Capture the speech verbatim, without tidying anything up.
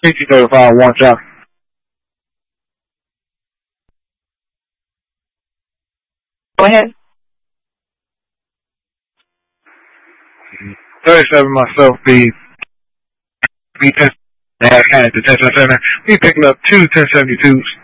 sixty thirty-five, one shot. Go ahead. thirty-seven myself, be be ten. I had the detention center. We picked up two ten seventy-twos.